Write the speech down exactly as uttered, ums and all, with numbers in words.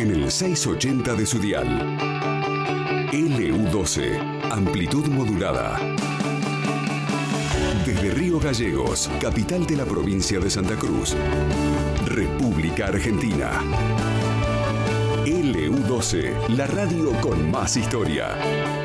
en el seiscientos ochenta de su dial. L U doce, amplitud modulada. Desde Río Gallegos, capital de la provincia de Santa Cruz, República Argentina. L U doce, la radio con más historia.